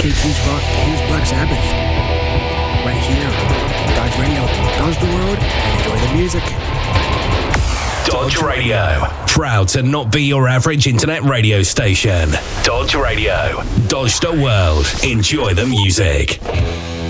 here's Black Sabbath. Right here. Dodge Radio. Dodge the world and enjoy the music. Dodge Radio. Proud to not be your average internet radio station. Dodge Radio. Dodge the world. Enjoy the music.